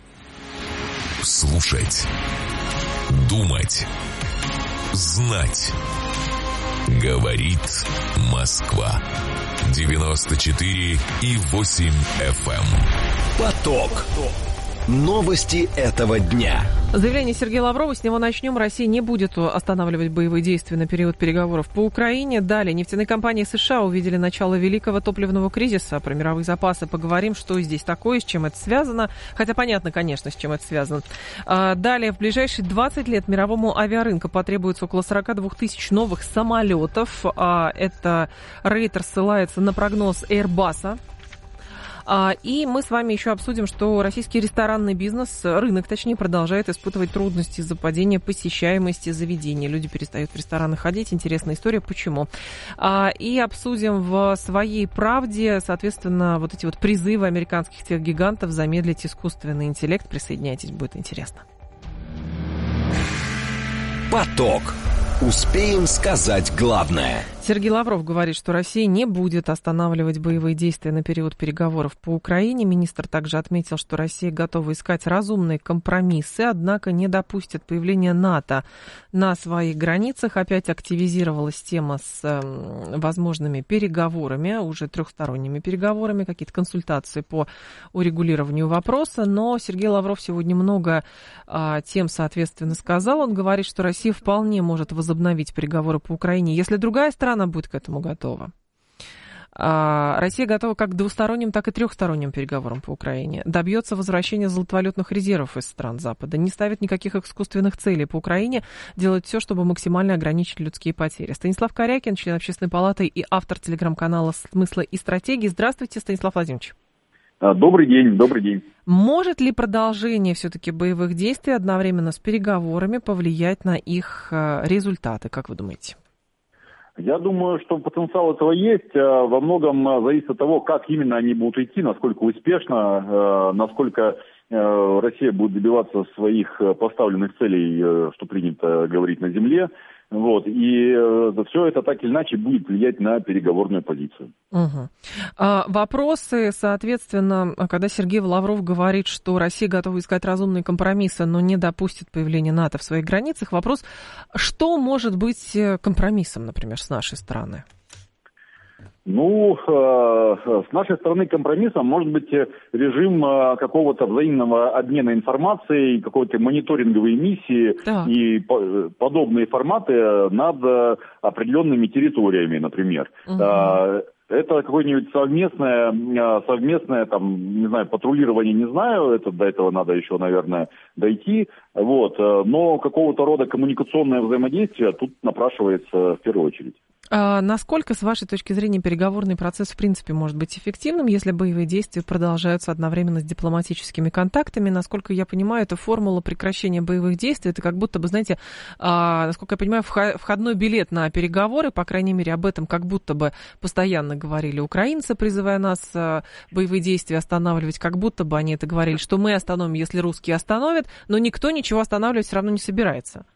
Слушать, думать, знать. Говорит Москва. 94,8 FM. Поток. Новости этого дня. Заявление Сергея Лаврова, с него начнем. Россия не будет останавливать боевые действия на период переговоров по Украине. Далее, нефтяные компании США увидели начало великого топливного кризиса. Про мировые запасы поговорим, что здесь такое, с чем это связано. Хотя понятно, конечно, с чем это связано. Далее, в ближайшие 20 лет мировому авиарынку потребуется около 42 тысяч новых самолетов. Это Рейтер ссылается на прогноз Airbus. И мы с вами еще обсудим, что российский ресторанный бизнес, рынок точнее, продолжает испытывать трудности из-за падения посещаемости заведений. Люди перестают в рестораны ходить. Интересная история, почему. И обсудим в своей правде, соответственно, вот эти вот призывы американских техгигантов замедлить искусственный интеллект. Присоединяйтесь, будет интересно. Поток. Успеем сказать главное. Сергей Лавров говорит, что Россия не будет останавливать боевые действия на период переговоров по Украине. Министр также отметил, что Россия готова искать разумные компромиссы, однако не допустит появления НАТО на своих границах. Опять активизировалась тема с возможными переговорами, уже трехсторонними переговорами, какие-то консультации по урегулированию вопроса. Но Сергей Лавров сегодня много тем, соответственно, сказал. Он говорит, что Россия вполне может возобновить переговоры по Украине, если другая страна будет к этому готова. Россия готова как к двусторонним, так и трехсторонним переговорам по Украине. Добьется возвращения золотовалютных резервов из стран Запада. Не ставит никаких искусственных целей по Украине. Делает все, чтобы максимально ограничить людские потери. Станислав Корякин, член Общественной палаты и автор телеграм-канала «Смысла и стратегии». Здравствуйте, Станислав Владимирович. Добрый день, добрый день. Может ли продолжение все-таки боевых действий одновременно с переговорами повлиять на их результаты, как вы думаете? Я думаю, что потенциал этого есть. Во многом зависит от того, как именно они будут идти, насколько успешно, насколько Россия будет добиваться своих поставленных целей, что принято говорить на земле. Вот. И все это так или иначе будет влиять на переговорную позицию. Угу. Вопросы, соответственно, когда Сергей Лавров говорит, что Россия готова искать разумные компромиссы, но не допустит появления НАТО в своих границах, вопрос, что может быть компромиссом, например, с нашей стороны? Ну, с нашей стороны компромиссом может быть режим какого-то взаимного обмена информацией, какой-то мониторинговой миссии и подобные форматы над определенными территориями, например. Это какое-нибудь совместное там, не знаю, патрулирование, не знаю, это до этого надо еще, наверное, дойти, вот, но какого-то рода коммуникационное взаимодействие тут напрашивается в первую очередь. Насколько, с вашей точки зрения, переговорный процесс в принципе может быть эффективным, если боевые действия продолжаются одновременно с дипломатическими контактами? Насколько я понимаю, это формула прекращения боевых действий, это как будто бы, знаете, насколько я понимаю, входной билет на переговоры, по крайней мере, об этом как будто бы постоянно говорили украинцы, призывая нас боевые действия останавливать, как будто бы они это говорили, что мы остановим, если русские остановят, но никто ничего останавливать все равно не собирается.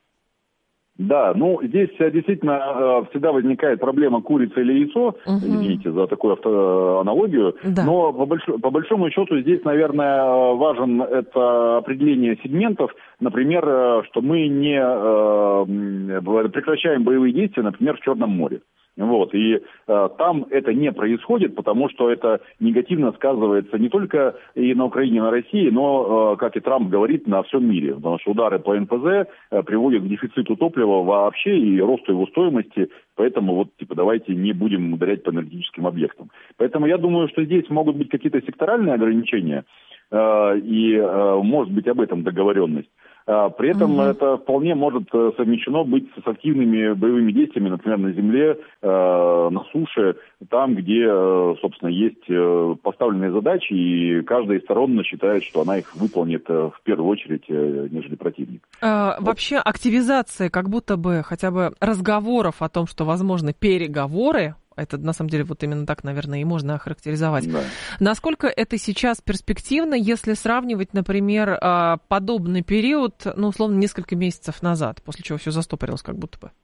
Да, ну здесь действительно всегда возникает проблема курица или яйцо, извините за такую аналогию, но по большому счету здесь, наверное, важен это определение сегментов, например, что мы не прекращаем боевые действия, например, в Черном море. Вот, и там это не происходит, потому что это негативно сказывается не только и на Украине, и на России, но, как и Трамп говорит, на всем мире. Потому что удары по НПЗ приводят к дефициту топлива вообще и росту его стоимости. Поэтому вот, давайте не будем ударять по энергетическим объектам. Поэтому я думаю, что здесь могут быть какие-то секторальные ограничения, и может быть об этом договоренность. При этом это вполне может совмещено быть с активными боевыми действиями, например, на земле, на суше, там, где, собственно, есть поставленные задачи, и каждая из сторон считает, что она их выполнит в первую очередь, нежели противник. Вообще активизация как будто бы хотя бы разговоров о том, что возможны переговоры, это, на самом деле, вот именно так, наверное, и можно охарактеризовать. Да. Насколько это сейчас перспективно, если сравнивать, например, подобный период, условно, несколько месяцев назад, после чего все застопорилось как будто бы?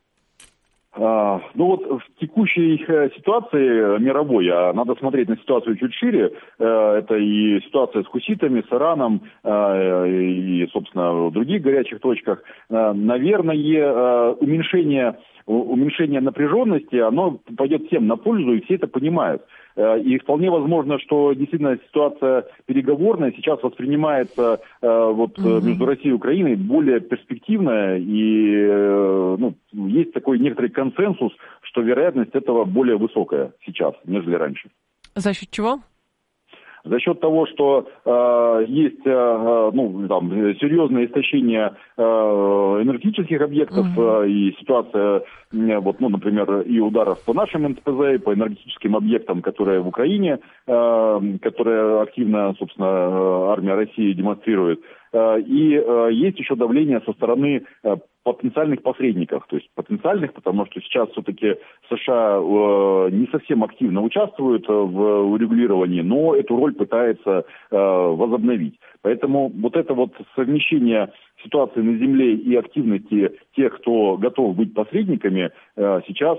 В текущей ситуации мировой, надо смотреть на ситуацию чуть шире, это и ситуация с хуситами, с Ираном и, собственно, в других горячих точках. Наверное, уменьшение напряженности, оно пойдет всем на пользу, и все это понимают. И вполне возможно, что действительно ситуация переговорная сейчас воспринимается между Россией и Украиной более перспективная, и есть такой некоторый консенсус, что вероятность этого более высокая сейчас, нежели раньше. За счет чего? За счет того, что есть серьезное истощение энергетических объектов и ситуация, например, и ударов по нашим НПЗ, и по энергетическим объектам, которые в Украине, которые активно, собственно, армия России демонстрирует. И есть еще давление со стороны потенциальных посредников, то есть потенциальных, потому что сейчас все-таки США не совсем активно участвуют в урегулировании, но эту роль пытается возобновить. Поэтому вот это вот совмещение ситуации на земле и активности тех, кто готов быть посредниками, сейчас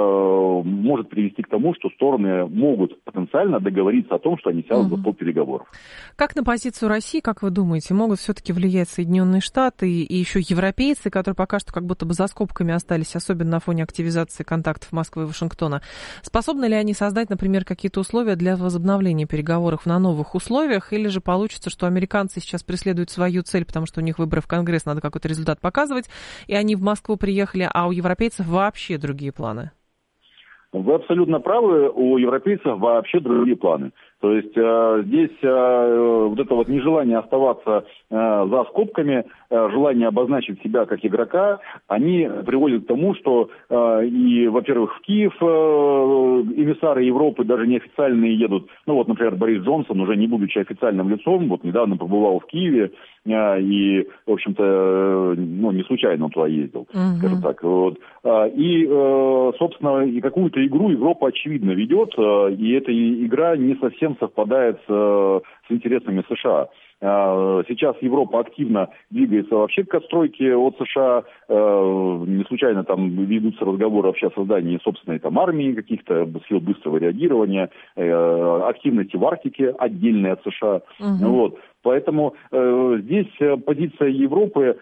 может привести к тому, что стороны могут потенциально договориться о том, что они сядут за стол переговоров. Как на позицию России, как вы думаете, могут все-таки влиять Соединенные Штаты и еще европейцы, которые пока что как будто бы за скобками остались, особенно на фоне активизации контактов Москвы и Вашингтона? Способны ли они создать, например, какие-то условия для возобновления переговоров на новых условиях, или же получится, что американцы сейчас преследуют свою цель, потому что у них выборы в Конгресс, надо какой-то результат показывать, и они в Москву приехали, а у европейцев вообще другие планы? Вы абсолютно правы, у европейцев вообще другие планы. То есть здесь вот это вот нежелание оставаться за скобками, желание обозначить себя как игрока, они приводят к тому, что и, во-первых, в Киев эмиссары Европы даже неофициальные едут. Например, Борис Джонсон, уже не будучи официальным лицом, недавно побывал в Киеве и, в общем-то, не случайно он туда ездил, скажем так. И, собственно, и какую-то игру Европа, очевидно, ведет, и эта игра не совсем совпадает с интересами США. Сейчас Европа активно двигается вообще к отстройке от США. Не случайно там ведутся разговоры вообще о создании собственной армии, каких-то сил быстрого реагирования, активности в Арктике отдельной от США. Поэтому здесь позиция Европы,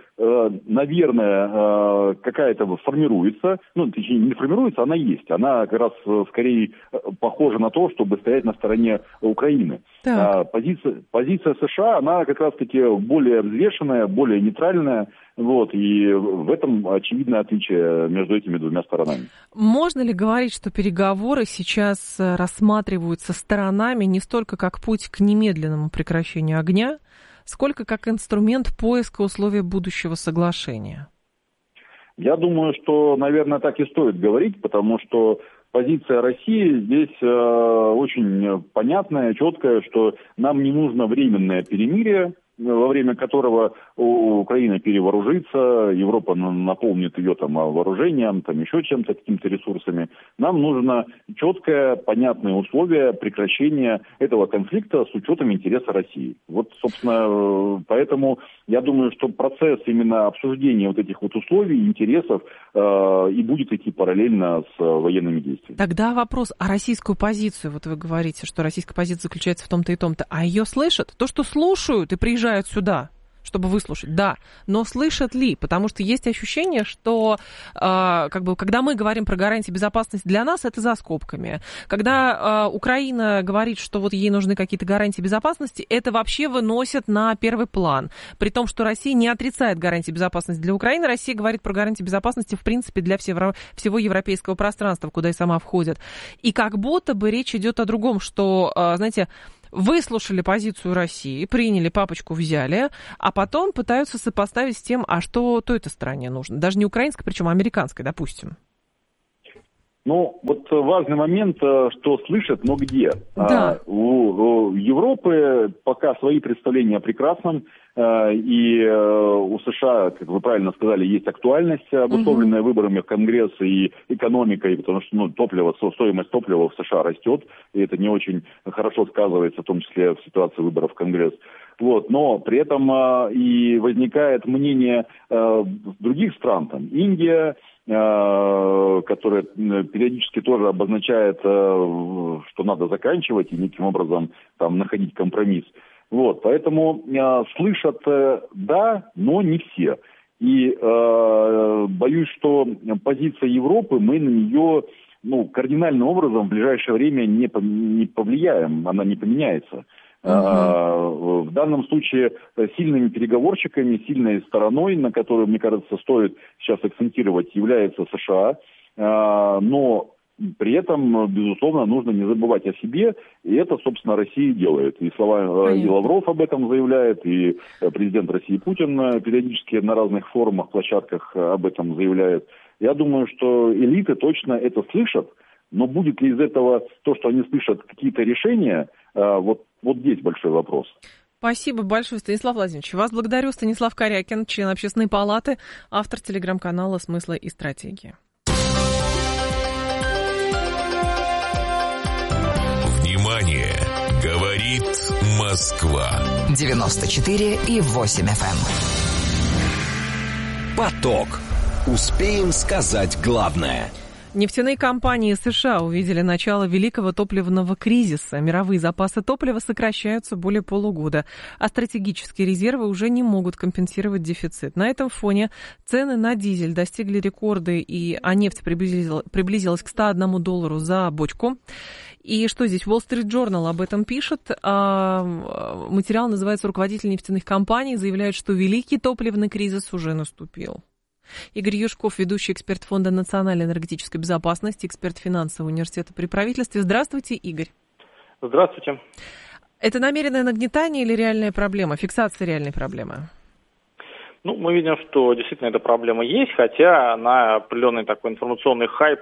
наверное, какая-то формируется. Точнее, не формируется, она есть. Она как раз скорее похожа на то, чтобы стоять на стороне Украины. Позиция США, она как раз-таки более взвешенная, более нейтральная. И в этом очевидное отличие между этими двумя сторонами. Можно ли говорить, что переговоры сейчас рассматриваются сторонами не столько как путь к немедленному прекращению огня, сколько как инструмент поиска условий будущего соглашения? Я думаю, что, наверное, так и стоит говорить, потому что позиция России здесь очень понятная, четкая, что нам не нужно временное перемирие, во время которого Украина перевооружится, Европа наполнит ее вооружением, еще чем-то, какими-то ресурсами. Нам нужно четкое, понятное условие прекращения этого конфликта с учетом интереса России. Собственно, поэтому я думаю, что процесс именно обсуждения этих условий, интересов и будет идти параллельно с военными действиями. Тогда вопрос, а российскую позицию, вы говорите, что российская позиция заключается в том-то и том-то, а ее слышат? То, что слушают и приезжают сюда, чтобы выслушать, да, но слышат ли? Потому что есть ощущение, что когда мы говорим про гарантии безопасности для нас, это за скобками. Когда Украина говорит, что вот ей нужны какие-то гарантии безопасности, это вообще выносят на первый план. При том, что Россия не отрицает гарантии безопасности для Украины, Россия говорит про гарантии безопасности, в принципе, для всего европейского пространства, куда и сама входит. И как будто бы речь идет о другом, что, знаете, выслушали позицию России, приняли, папочку взяли, а потом пытаются сопоставить с тем, а что той-то стране нужно. Даже не украинской, причем американской, допустим. Ну, вот важный момент, что слышат, но где. Да. У Европы пока свои представления о прекрасном, и у США, как вы правильно сказали, есть актуальность, обусловленная выборами в Конгресс и экономикой, потому что стоимость топлива в США растет, и это не очень хорошо сказывается, в том числе в ситуации выборов в Конгресс. Вот, но при этом и возникает мнение других стран, там, Индия, которая периодически тоже обозначает, что надо заканчивать и неким образом там находить компромисс. Вот, поэтому слышат, да, но не все. И боюсь, что позиция Европы, мы на нее кардинальным образом в ближайшее время не повлияем, она не поменяется. В данном случае сильными переговорщиками, сильной стороной, на которую, мне кажется, стоит сейчас акцентировать, является США, но при этом, безусловно, нужно не забывать о себе, и это, собственно, Россия делает. И и Лавров об этом заявляет, и президент России Путин периодически на разных форумах, площадках об этом заявляет. Я думаю, что элиты точно это слышат, но будет ли из этого то, что они слышат, какие-то решения, вот здесь большой вопрос. Спасибо большое, Станислав Владимирович. Вас благодарю. Станислав Корякин, член Общественной палаты, автор телеграм-канала «Смыслы и стратегии». Внимание! Говорит Москва. 94,8 FM. Поток. Успеем сказать главное. Нефтяные компании США увидели начало великого топливного кризиса. Мировые запасы топлива сокращаются более полугода, а стратегические резервы уже не могут компенсировать дефицит. На этом фоне цены на дизель достигли рекорда, а нефть приблизилась к $101 за бочку. И что здесь? Wall Street Journal об этом пишет. Материал называется «Руководитель нефтяных компаний заявляет, что великий топливный кризис уже наступил». Игорь Юшков, ведущий эксперт Фонда национальной энергетической безопасности, эксперт финансового университета при правительстве. Здравствуйте, Игорь. Здравствуйте. Это намеренное нагнетание или реальная проблема, фиксация реальной проблемы? Мы видим, что действительно эта проблема есть, хотя она определенный такой информационный хайп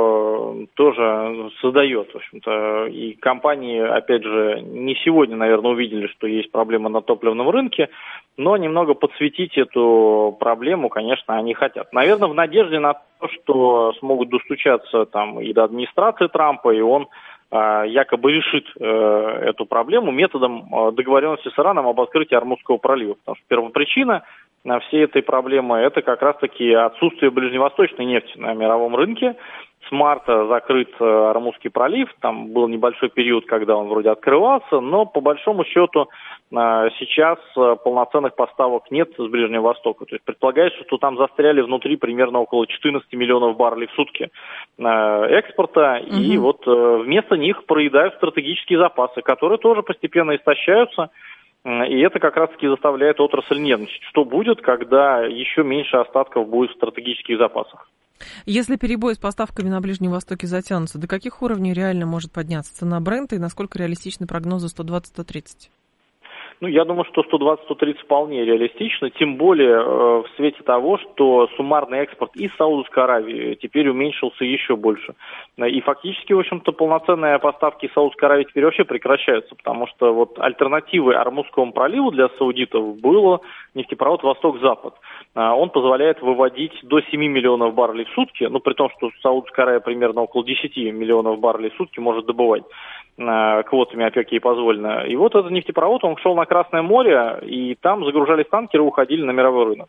тоже создает, в общем-то. И компании, опять же, не сегодня, наверное, увидели, что есть проблема на топливном рынке, но немного подсветить эту проблему, конечно, они хотят. Наверное, в надежде на то, что смогут достучаться там и до администрации Трампа, и он якобы решит эту проблему методом договоренности с Ираном об открытии Ормузского пролива. Потому что первопричина всей этой проблемы – это как раз-таки отсутствие ближневосточной нефти на мировом рынке. С марта закрыт Ормузский пролив, там был небольшой период, когда он вроде открывался, но по большому счету сейчас полноценных поставок нет с Ближнего Востока. То есть предполагается, что там застряли внутри примерно около 14 миллионов баррелей в сутки экспорта, и вот вместо них проедают стратегические запасы, которые тоже постепенно истощаются. И это как раз-таки заставляет отрасль нервничать. Что будет, когда еще меньше остатков будет в стратегических запасах? Если перебои с поставками на Ближнем Востоке затянутся, до каких уровней реально может подняться цена Брента и насколько реалистичны прогнозы 120-130? Я думаю, что 120-130 вполне реалистично, тем более в свете того, что суммарный экспорт из Саудовской Аравии теперь уменьшился еще больше. И фактически, в общем-то, полноценные поставки из Саудовской Аравии теперь вообще прекращаются, потому что вот альтернативой Ормузскому проливу для саудитов было нефтепровод Восток-Запад. Он позволяет выводить до 7 миллионов баррелей в сутки, при том, что Саудовская Аравия примерно около 10 миллионов баррелей в сутки может добывать. квотами ОПЕК ей позволено. И вот этот нефтепровод, он шел на Красное море, и там загружались танкеры и уходили на мировой рынок.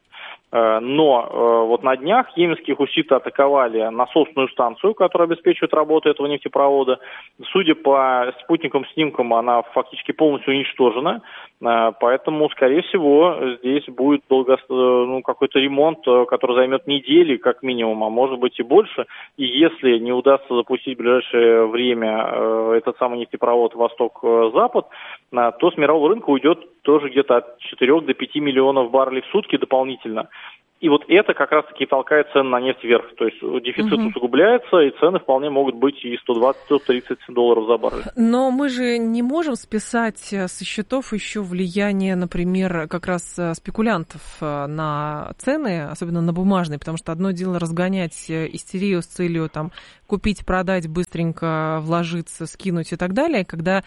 Но вот на днях йеменские хуситы атаковали насосную станцию, которая обеспечивает работу этого нефтепровода. Судя по спутниковым снимкам, она фактически полностью уничтожена. Поэтому, скорее всего, здесь будет какой-то ремонт, который займет недели как минимум, а может быть и больше. И если не удастся запустить в ближайшее время этот самый нефтепровод Восток-Запад, то с мирового рынка уйдет тоже где-то от 4 до 5 миллионов баррелей в сутки дополнительно. И вот это как раз-таки толкает цены на нефть вверх. То есть дефицит усугубляется, и цены вполне могут быть и 120-130 долларов за баррель. Но мы же не можем списать со счетов еще влияние, например, как раз спекулянтов на цены, особенно на бумажные, потому что одно дело разгонять истерию с целью там купить, продать, быстренько вложиться, скинуть и так далее, когда,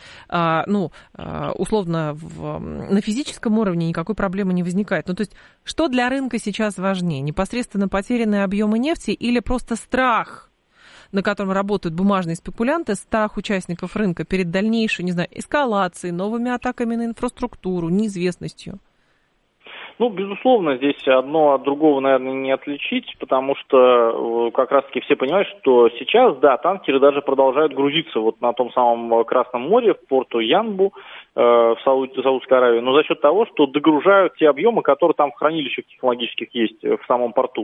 условно, на физическом уровне никакой проблемы не возникает. Ну, то есть, что для рынка сейчас важнее? Непосредственно потерянные объемы нефти или просто страх, на котором работают бумажные спекулянты, страх участников рынка перед дальнейшей, эскалацией, новыми атаками на инфраструктуру, неизвестностью? Безусловно, здесь одно от другого, наверное, не отличить, потому что как раз-таки все понимают, что сейчас, да, танкеры даже продолжают грузиться вот на том самом Красном море, в порту Янбу, в Саудовской Аравии, но за счет того, что догружают те объемы, которые там в хранилищах технологических есть в самом порту.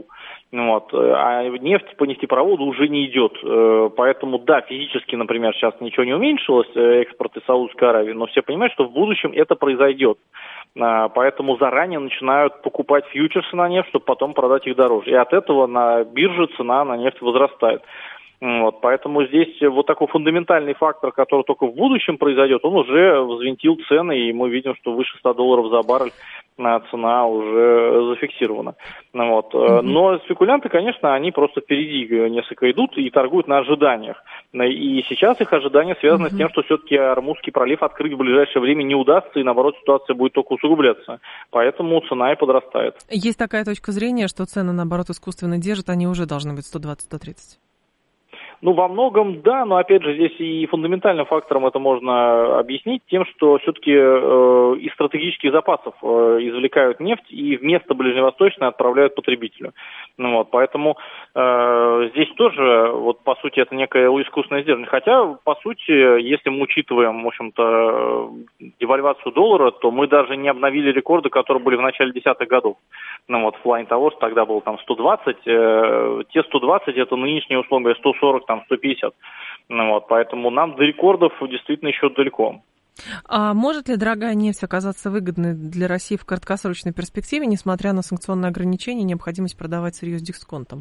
А нефть по нефтепроводу уже не идет. Поэтому, да, физически, например, сейчас ничего не уменьшилось, экспорт из Саудовской Аравии, но все понимают, что в будущем это произойдет. Поэтому заранее начинают покупать фьючерсы на нефть, чтобы потом продать их дороже. И от этого на бирже цена на нефть возрастает. Поэтому здесь вот такой фундаментальный фактор, который только в будущем произойдет, он уже взвинтил цены, и мы видим, что выше 100 долларов за баррель цена уже зафиксирована. Но спекулянты, конечно, они просто впереди несколько идут и торгуют на ожиданиях. И сейчас их ожидания связаны с тем, что все-таки Ормузский пролив открыть в ближайшее время не удастся, и наоборот ситуация будет только усугубляться. Поэтому цена и подрастает. Есть такая точка зрения, что цены, наоборот, искусственно держат, они уже должны быть 120-130. Во многом да, но опять же здесь и фундаментальным фактором это можно объяснить тем, что все-таки из стратегических запасов извлекают нефть и вместо ближневосточной отправляют потребителю. Поэтому здесь тоже, по сути, это некое искусственное сдерживание. Хотя, по сути, если мы учитываем, в общем-то, девальвацию доллара, то мы даже не обновили рекорды, которые были в начале десятых годов. В плане того, что тогда было там 120, те 120 это нынешние условия 140, там 150. Поэтому нам до рекордов действительно еще далеко. А может ли дорогая нефть оказаться выгодной для России в краткосрочной перспективе, несмотря на санкционные ограничения и необходимость продавать сырье с дисконтом?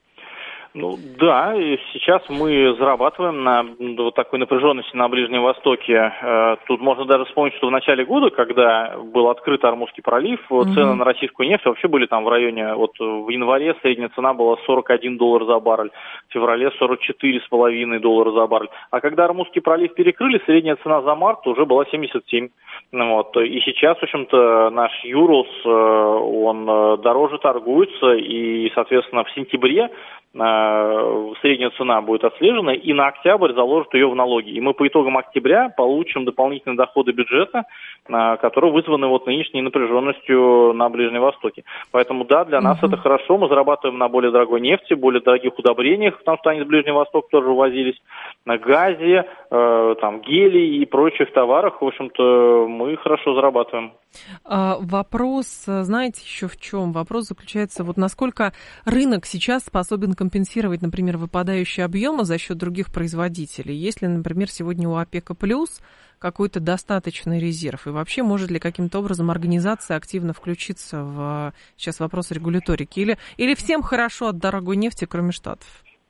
Да, сейчас мы зарабатываем на вот такой напряженности на Ближнем Востоке. Тут можно даже вспомнить, что в начале года, когда был открыт Ормузский пролив, цены на российскую нефть вообще были там в районе, в январе средняя цена была 41 доллар за баррель, в феврале 44,5 доллара за баррель. А когда Ормузский пролив перекрыли, средняя цена за март уже была 77. И сейчас, в общем-то, наш Юрос, он дороже торгуется, и, соответственно, в сентябре средняя цена будет отслежена, и на октябрь заложат ее в налоги. И мы по итогам октября получим дополнительные доходы бюджета, которые вызваны нынешней напряженностью на Ближнем Востоке. Поэтому да, для нас это хорошо, мы зарабатываем на более дорогой нефти, более дорогих удобрениях, потому что они с Ближнего Востока тоже увозились, на газе, гелии и прочих товарах, в общем-то, мы хорошо зарабатываем. Вопрос, знаете, еще в чем? Вопрос заключается, насколько рынок сейчас способен компенсировать, например, выпадающие объемы за счет других производителей. Есть ли, например, сегодня у ОПЕК+ какой-то достаточный резерв? И вообще, может ли каким-то образом организация активно включиться в сейчас вопрос регуляторики? Или всем хорошо от дорогой нефти, кроме Штатов?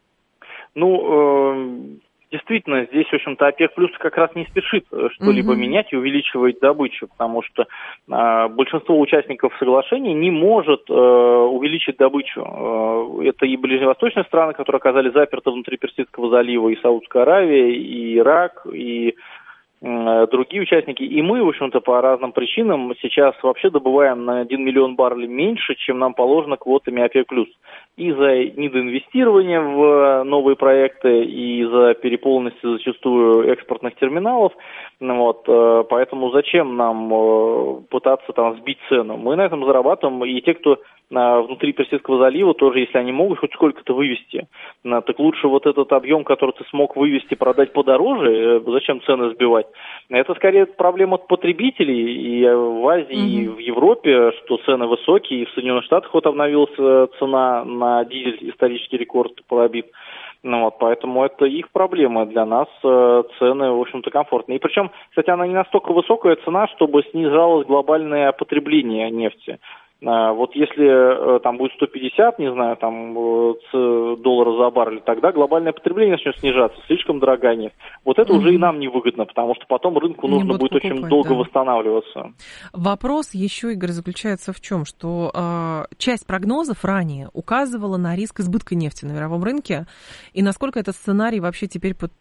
Действительно, здесь, в общем-то, ОПЕК+ как раз не спешит что-либо менять и увеличивать добычу, потому что большинство участников соглашений не может увеличить добычу. Это и ближневосточные страны, которые оказались заперты внутри Персидского залива, и Саудовская Аравия, и Ирак, и другие участники. И мы, в общем-то, по разным причинам сейчас вообще добываем на 1 миллион баррелей меньше, чем нам положено квотами ОПЕК+. Из-за недоинвестирования в новые проекты и из-за переполненности зачастую экспортных терминалов. Вот, поэтому зачем нам пытаться там сбить цену? Мы на этом зарабатываем, и те, кто внутри Персидского залива, тоже, если они могут хоть сколько-то вывести, так лучше вот этот объем, который ты смог вывести, продать подороже, зачем цены сбивать? Это скорее проблема потребителей и в Азии, и в Европе, что цены высокие, и в Соединенных Штатах вот обновилась цена на дизель, исторический рекорд пробит. Вот, поэтому это их проблема. Для нас цены, в общем-то, комфортные. И причем, кстати, она не настолько высокая цена, чтобы снижалось глобальное потребление нефти. Вот если там будет 150, не знаю, там долларов за баррель, тогда глобальное потребление начнет снижаться, слишком дорогая нефть. Вот это уже и нам невыгодно, потому что потом рынку нужно будет очень долго восстанавливаться. Вопрос еще, Игорь, заключается в чем? Что часть прогнозов ранее указывала на риск избытка нефти на мировом рынке, и насколько этот сценарий вообще теперь